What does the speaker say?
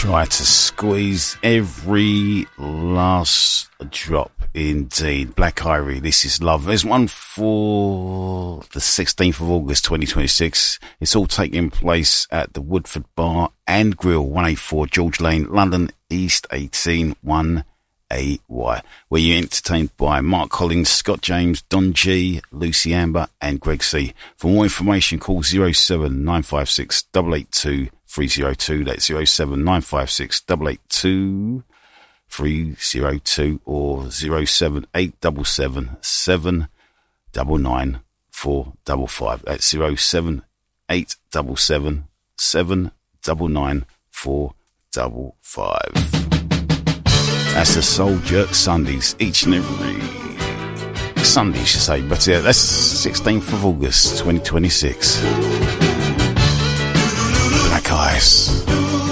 try to squeeze every last drop indeed. Black Irie, This Is Love. There's one for the 16th of August 2026. It's all taking place at the Woodford Bar and Grill, 184 George Lane, London, East 18 1AY, where you're entertained by Mark Collins, Scott James, Don G, Lucy Amber and Greg C. For more information, call 07956 882 302. That's 07956 882 302 or 07877 799 455. That's 07877 799 455. That's the Soul Jerk Sundays, each and every Sunday, you should say. But yeah, that's 16th of August 2026. Black Ice.